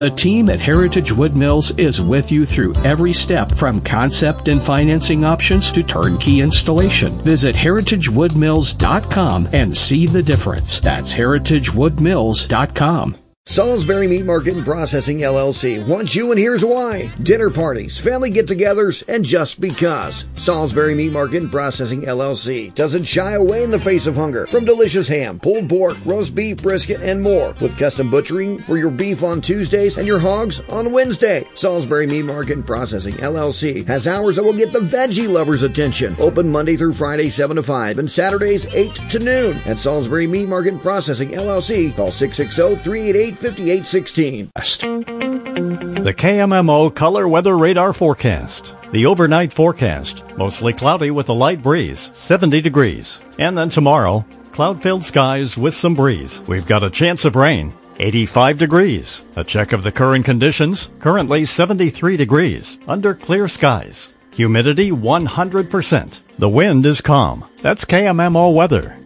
The team at Heritage Wood Mills is with you through every step from concept and financing options to turnkey installation. Visit heritagewoodmills.com and see the difference. That's heritagewoodmills.com. Salisbury Meat Market and Processing LLC wants you, and here's why. Dinner parties, family get-togethers, and just because. Salisbury Meat Market and Processing LLC doesn't shy away in the face of hunger. From delicious ham, pulled pork, roast beef, brisket, and more. With custom butchering for your beef on Tuesdays and your hogs on Wednesday. Salisbury Meat Market and Processing LLC has hours that will get the veggie lovers' attention. Open Monday through Friday 7 to 5 and Saturdays 8 to noon. At Salisbury Meat Market and Processing LLC, call 660-388-5816. The KMMO Color Weather Radar Forecast. The overnight forecast, mostly cloudy with a light breeze, 70 degrees. And then tomorrow, cloud-filled skies with some breeze. We've got a chance of rain, 85 degrees. A check of the current conditions, currently 73 degrees, under clear skies. Humidity 100%. The wind is calm. That's KMMO weather.